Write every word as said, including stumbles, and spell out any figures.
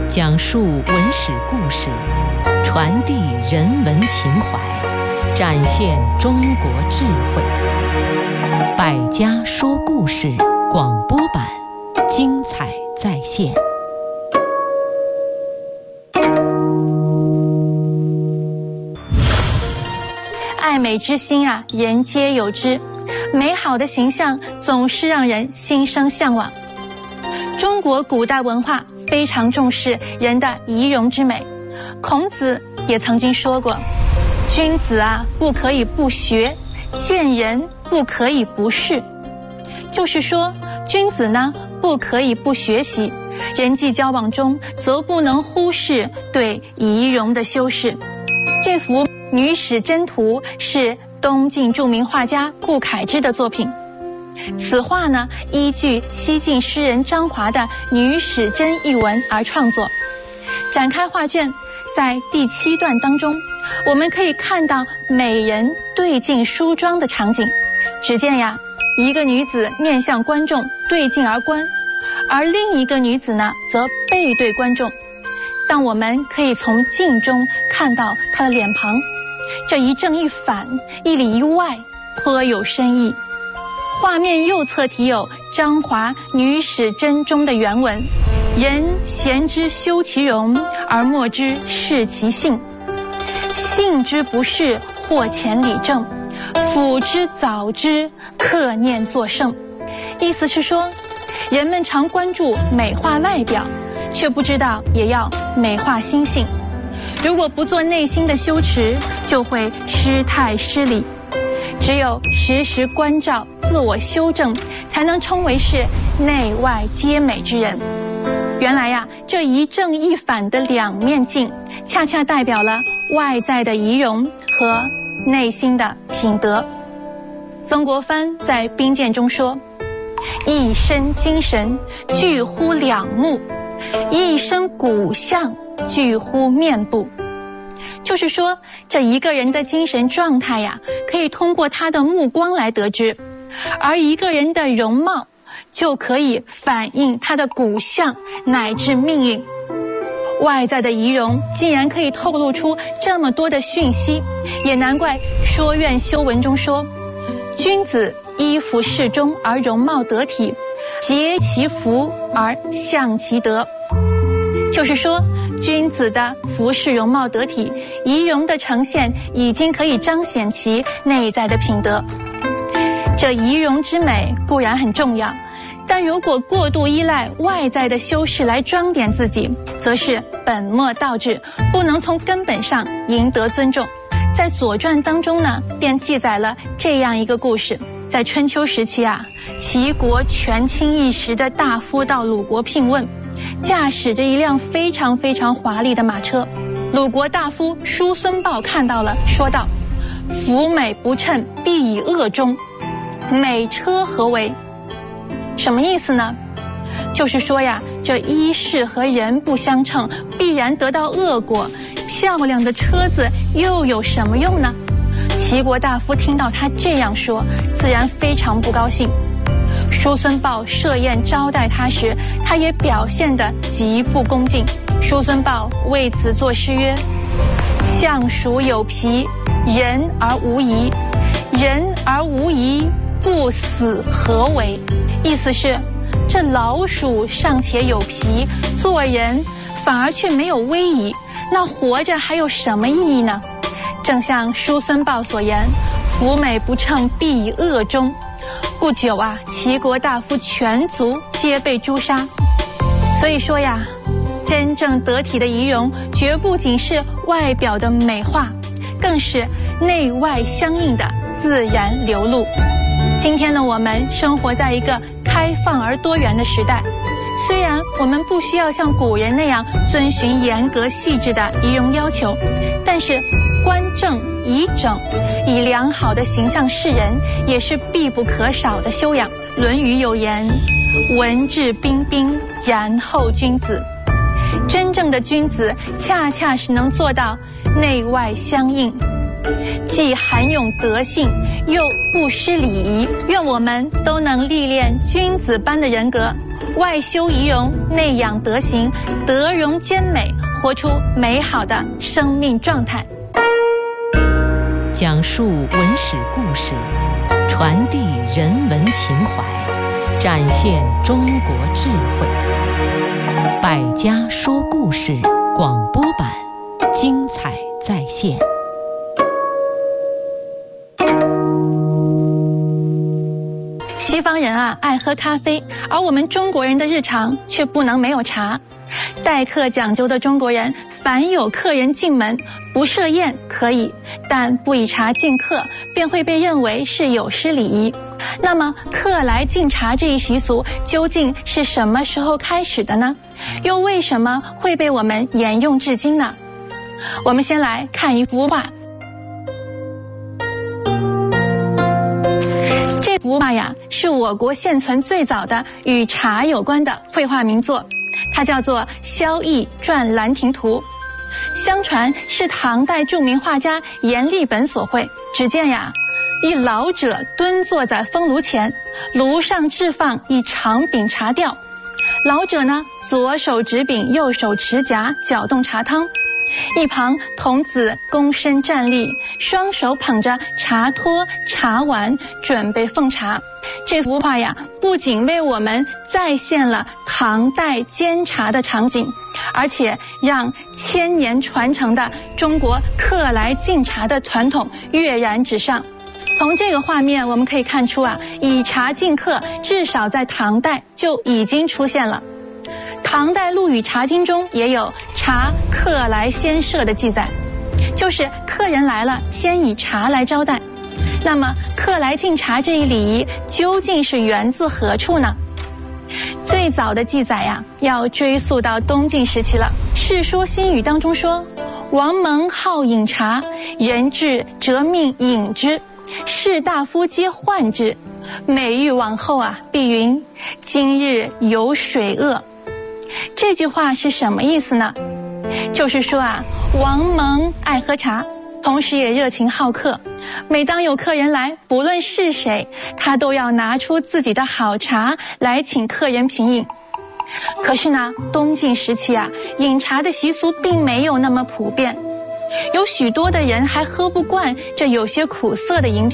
讲述文史故事，传递人文情怀，展现中国智慧。百家说故事广播版，精彩再现。 爱美之心啊，人皆有之。美好的形象总是让人心生向往。中国古代文化非常重视人的仪容之美。孔子也曾经说过，君子啊，不可以不学，见人不可以不视。就是说，君子呢，不可以不学习，人际交往中则不能忽视对仪容的修饰。这幅《女史箴图》是东晋著名画家顾恺之的作品。此画呢，依据西晋诗人张华的《女史箴》一文而创作。展开画卷，在第七段当中，我们可以看到美人对镜梳妆的场景。只见呀，一个女子面向观众对镜而观，而另一个女子呢，则背对观众。但我们可以从镜中看到她的脸庞，这一正一反，一里一外，颇有深意。画面右侧题有张华《女史箴》中的原文：人贤之修其容，而莫之视其性。性之不视，或前理正；辅之早之，克念作圣。意思是说，人们常关注美化外表，却不知道也要美化心性。如果不做内心的修持，就会失态失礼。只有时时关照自我修正，才能称为是内外皆美之人。原来呀，这一正一反的两面镜，恰恰代表了外在的仪容和内心的品德。曾国藩在兵谏中说，一身精神具乎两目，一身骨相具乎面部。就是说，这一个人的精神状态呀，可以通过他的目光来得知，而一个人的容貌就可以反映他的骨相乃至命运。外在的仪容竟然可以透露出这么多的讯息，也难怪说苑修文中说，君子衣服适中而容貌得体，洁其服而象其德。就是说，君子的服饰容貌得体，仪容的呈现已经可以彰显其内在的品德。这仪容之美固然很重要，但如果过度依赖外在的修饰来装点自己，则是本末倒置，不能从根本上赢得尊重。在《左传》当中呢，便记载了这样一个故事。在春秋时期啊，齐国权倾一时的大夫到鲁国聘问，驾驶着一辆非常非常华丽的马车。鲁国大夫叔孙豹看到了，说道：服美不称，必以恶终。美车何为？什么意思呢？就是说呀，这衣饰和人不相称，必然得到恶果。漂亮的车子又有什么用呢？齐国大夫听到他这样说，自然非常不高兴。叔孙豹设宴招待他时，他也表现得极不恭敬。叔孙豹为此作诗曰：相鼠有皮，人而无仪；人而无仪，不死何为？意思是，这老鼠尚且有皮，做人反而却没有威仪，那活着还有什么意义呢？正像叔孙豹所言，服美不称，必以恶终。不久啊，齐国大夫全族皆被诛杀。所以说呀，真正得体的仪容，绝不仅是外表的美化，更是内外相应的自然流露。今天呢，我们生活在一个开放而多元的时代，虽然我们不需要像古人那样遵循严格细致的仪容要求，但是观正仪整，以良好的形象示人，也是必不可少的修养。《论语》有言：文质彬彬，然后君子。真正的君子，恰恰是能做到内外相应，既涵咏德性，又不失礼仪。愿我们都能历练君子般的人格， 外修仪容，内养德行，德容兼美，活出美好的生命状态。 讲述文史故事，传递人文情怀，展现中国智慧。百家说故事广播版，精彩再现。 西方人啊爱喝咖啡，而我们中国人的日常却不能没有茶。待客讲究的中国人，凡有客人进门，不设宴可以，但不以茶敬客，便会被认为是有失礼仪。那么客来敬茶这一习俗究竟是什么时候开始的呢？又为什么会被我们沿用至今呢？我们先来看一幅画。这幅画呀，是我国现存最早的与茶有关的绘画名作，它叫做《萧绎传兰亭图》。相传是唐代著名画家阎立本所绘。只见呀，一老者蹲坐在风炉前，炉上置放一长柄茶吊。老者呢，左手执柄，右手持夹，搅动茶汤。一旁童子躬身站立，双手捧着茶托、茶碗，准备奉茶。这幅画呀，不仅为我们再现了唐代煎茶的场景，而且让千年传承的中国客来敬茶的传统跃然纸上。从这个画面我们可以看出啊，以茶敬客至少在唐代就已经出现了。唐代陆羽茶经中也有茶客来先设的记载，就是客人来了，先以茶来招待。那么客来敬茶这一礼仪究竟是源自何处呢？最早的记载呀，要追溯到东晋时期了。《世说新语》当中说，王蒙好饮茶，人至则命饮之，士大夫皆患之，每欲往后啊，必云：今日有水恶。这句话是什么意思呢？就是说啊，王蒙爱喝茶，同时也热情好客。每当有客人来，不论是谁，他都要拿出自己的好茶来请客人品饮。可是呢，东晋时期啊，饮茶的习俗并没有那么普遍，有许多的人还喝不惯这有些苦涩的饮品。